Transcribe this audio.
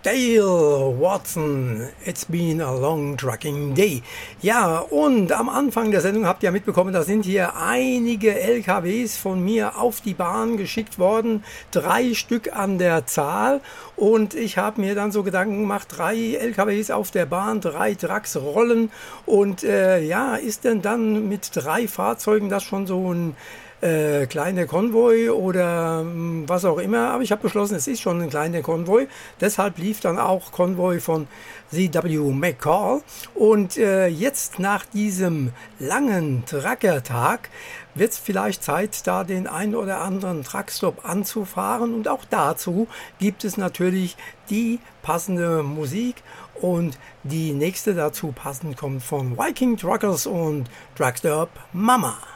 Dale Watson, it's been a long trucking day. Ja, und am Anfang der Sendung habt ihr mitbekommen, da sind hier einige LKWs von mir auf die Bahn geschickt worden. 3 Stück an der Zahl. Und ich habe mir dann so Gedanken gemacht, 3 LKWs auf der Bahn, 3 Trucks rollen. Und ist denn dann mit 3 Fahrzeugen das schon so ein kleiner Konvoi oder was auch immer, aber ich habe beschlossen, es ist schon ein kleiner Konvoi, deshalb lief dann auch Konvoi von CW McCall und jetzt nach diesem langen Truckertag wird es vielleicht Zeit, da den ein oder anderen Truckstop anzufahren und auch dazu gibt es natürlich die passende Musik und die nächste dazu passend kommt von Viking Truckers und Truckstop Mama.